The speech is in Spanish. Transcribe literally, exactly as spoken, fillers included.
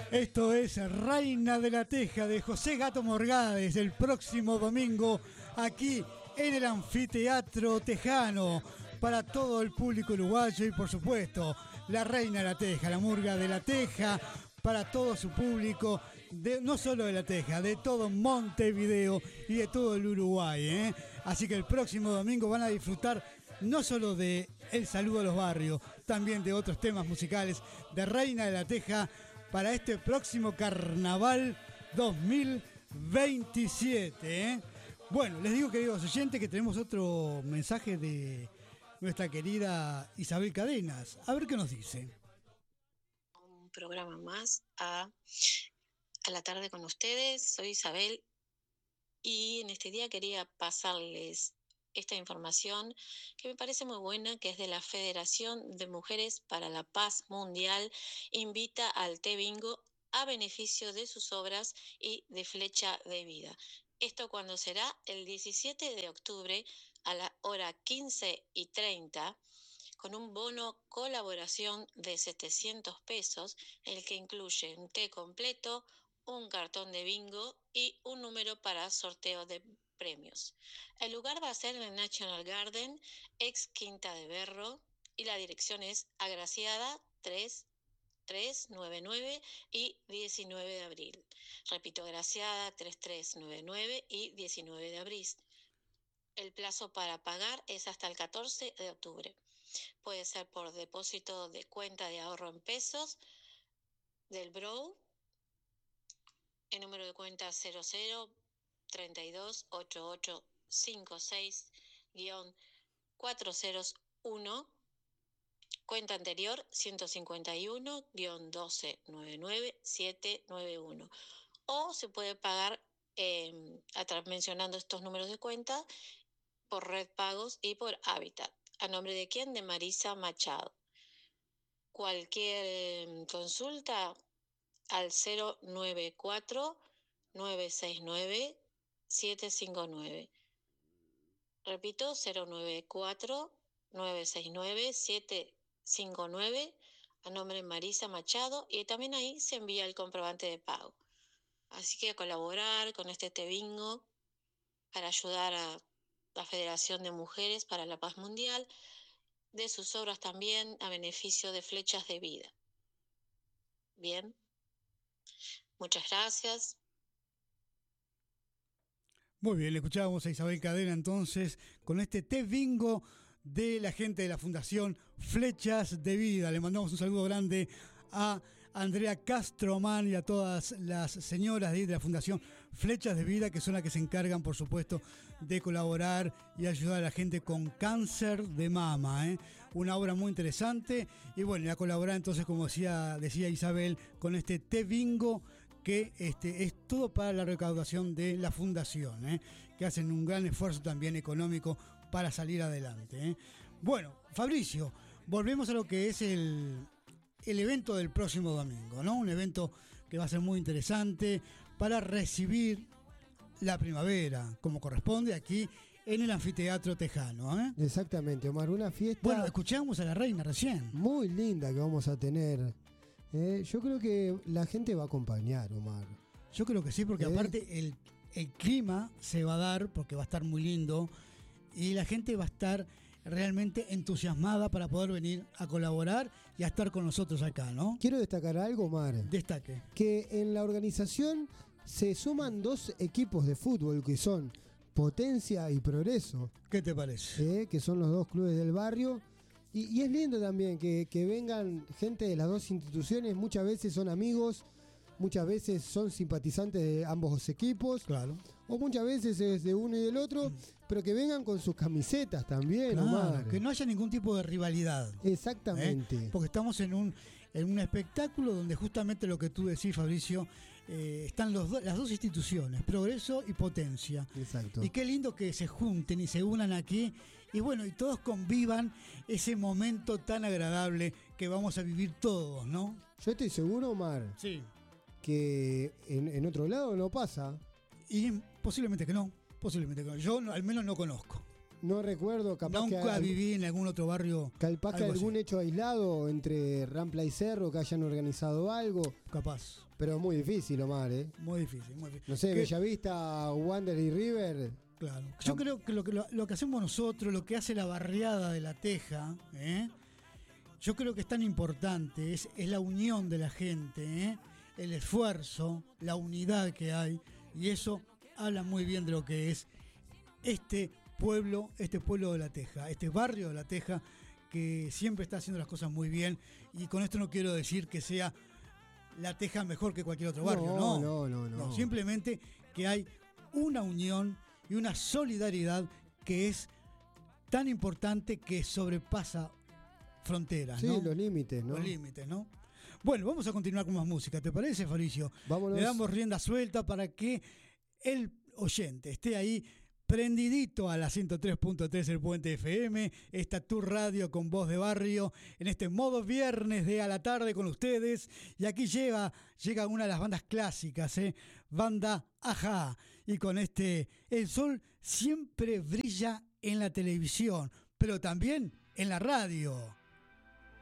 Esto es Reina de la Teja de José Gato Morgades el próximo domingo aquí en el Anfiteatro Tejano para todo el público uruguayo y por supuesto la Reina de la Teja, la murga de la Teja para todo su público, de, no solo de la Teja, de todo Montevideo y de todo el Uruguay, ¿eh? Así que el próximo domingo van a disfrutar no solo de El Saludo a los Barrios, también de otros temas musicales de Reina de la Teja para este próximo Carnaval dos mil veintisiete. ¿eh? Bueno, les digo, queridos oyentes, que tenemos otro mensaje de nuestra querida Isabel Cadenas. A ver qué nos dice. Un programa más a, a la tarde con ustedes. Soy Isabel y en este día quería pasarles esta información que me parece muy buena, que es de la Federación de Mujeres para la Paz Mundial. Invita al Té Bingo a beneficio de sus obras y de Flecha de Vida. Esto cuando será el diecisiete de octubre a la hora quince y treinta, con un bono colaboración de setecientos pesos, el que incluye un té completo, un cartón de bingo y un número para sorteo de premios. El lugar va a ser en el National Garden, ex Quinta de Berro, y la dirección es Agraciada tres tres nueve nueve y diecinueve de abril. Repito, Agraciada tres tres nueve nueve y diecinueve de abril. El plazo para pagar es hasta el catorce de octubre. Puede ser por depósito de cuenta de ahorro en pesos del B R O W, el número de cuenta cero cero treinta y dos ochenta y ocho cincuenta y seis cuatro cero uno, cuenta anterior ciento cincuenta y uno doce noventa y nueve setecientos noventa y uno, o se puede pagar eh, mencionando estos números de cuenta por Red Pagos y por Habitat. ¿A nombre de quién? De Marisa Machado. Cualquier consulta al cero nueve cuatro nueve seis nueve siete cinco nueve. Repito, cero nueve cuatro nueve seis nueve siete cinco nueve, a nombre de Marisa Machado, y también ahí se envía el comprobante de pago. Así que a colaborar con este Té Bingo para ayudar a la Federación de Mujeres para la Paz Mundial, de sus obras también a beneficio de Flechas de Vida. Bien, muchas gracias. Muy bien, le escuchábamos a Isabel Cadena entonces con este Té Bingo de la gente de la Fundación Flechas de Vida. Le mandamos un saludo grande a Andrea Castromán y a todas las señoras de la Fundación Flechas de Vida, que son las que se encargan, por supuesto, de colaborar y ayudar a la gente con cáncer de mama. ¿eh? Una obra muy interesante. Y bueno, y a colaborar entonces, como decía, decía Isabel, con este Té Bingo, que este, es todo para la recaudación de la fundación, ¿eh? que hacen un gran esfuerzo también económico para salir adelante. ¿eh? Bueno, Fabricio, volvemos a lo que es el, el evento del próximo domingo, ¿no? Un evento que va a ser muy interesante para recibir la primavera, como corresponde aquí en el Anfiteatro Tejano. ¿eh? Exactamente, Omar, una fiesta... Bueno, escuchamos a la reina recién. Muy linda que vamos a tener. Eh, yo creo que la gente va a acompañar, Omar. Yo creo que sí, porque ¿Eh? aparte el, el clima se va a dar, porque va a estar muy lindo, y la gente va a estar realmente entusiasmada para poder venir a colaborar y a estar con nosotros acá, ¿no? Quiero destacar algo, Omar. Destaque. Que en la organización se suman dos equipos de fútbol que son Potencia y Progreso. ¿Qué te parece? Eh, que son los dos clubes del barrio. Y, y es lindo también que, que vengan gente de las dos instituciones. Muchas veces son amigos, muchas veces son simpatizantes de ambos equipos. Claro. O muchas veces es de uno y del otro, pero que vengan con sus camisetas también, claro, Omar. Que no haya ningún tipo de rivalidad. Exactamente. ¿eh? Porque estamos en un, en un espectáculo donde justamente lo que tú decís, Fabricio, eh, están los do, las dos instituciones, Progreso y Potencia. Exacto. Y qué lindo que se junten y se unan aquí y bueno, y todos convivan ese momento tan agradable que vamos a vivir todos, ¿no? Yo estoy seguro, Omar, sí. que en, en otro lado no pasa. Y posiblemente que no, posiblemente que no. Yo no, al menos no conozco. no recuerdo, capaz Nunca que... Nunca viví en algún otro barrio. Capaz que algún así. hecho aislado entre Rampla y Cerro, que hayan organizado algo. Capaz. Pero muy difícil, Omar, ¿eh? Muy difícil, muy difícil. No sé, ¿Qué? Bellavista, Wander y River. Claro. Yo creo que lo, que lo, lo que hacemos nosotros, lo que hace la barriada de La Teja, ¿eh? Yo creo que es tan importante, es, es la unión de la gente, ¿eh? El esfuerzo, la unidad que hay, y eso habla muy bien de lo que es este pueblo, este pueblo de La Teja, este barrio de La Teja, que siempre está haciendo las cosas muy bien, y con esto no quiero decir que sea La Teja mejor que cualquier otro barrio, no, no, no, no, no. no, simplemente que hay una unión y una solidaridad que es tan importante que sobrepasa fronteras, sí, ¿no? los límites, ¿no? Los límites, ¿no? Bueno, vamos a continuar con más música, ¿te parece, Fabricio? Vámonos. Le damos rienda suelta para que el oyente esté ahí prendidito a la ciento tres punto tres El Puente F M, esta tu radio con voz de barrio, en este modo viernes de a la tarde con ustedes. Y aquí llega, llega una de las bandas clásicas, ¿eh? Banda Ajá. Y con este, el sol siempre brilla en la televisión, pero también en la radio.